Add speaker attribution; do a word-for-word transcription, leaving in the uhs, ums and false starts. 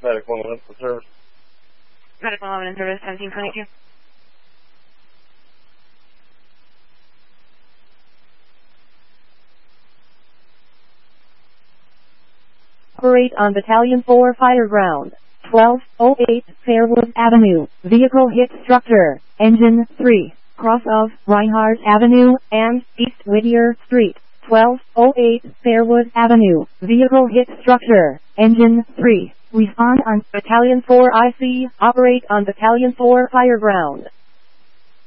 Speaker 1: Medic one eleven for service.
Speaker 2: Medic one eleven in service, seventeen twenty-two.
Speaker 3: Operate on Battalion four fire ground. twelve oh eight Fairwood Avenue. Vehicle hit structure. Engine three. Cross of Reinhardt Avenue and East Whittier Street. twelve oh eight Fairwood Avenue. Vehicle hit structure. Engine three. Respond on Battalion four I C. Operate on Battalion four fire ground.